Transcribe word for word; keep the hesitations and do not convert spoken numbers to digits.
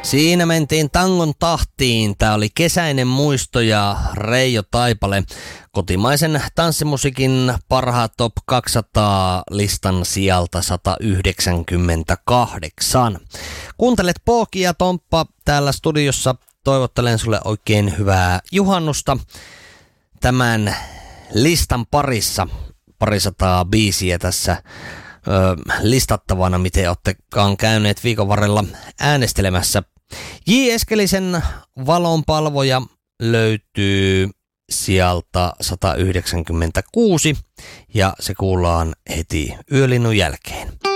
Siinä mentiin tangon tahtiin. Tää oli Kesäinen muisto ja Reijo Taipale. Kotimaisen tanssimusiikin parhaat top kaksisataa listan sijalta sata yhdeksänkymmentäkahdeksan. Kuuntelet Pooki ja Tomppa täällä studiossa. Toivottelen sulle oikein hyvää juhannusta. Tämän listan parissa parisataa biisiä tässä ö, listattavana, miten oottekaan käyneet viikon varrella äänestelemässä. J. Eskelisen Valonpalvoja löytyy sieltä sata yhdeksänkymmentäkuusi ja se kuullaan heti Yölinnun jälkeen.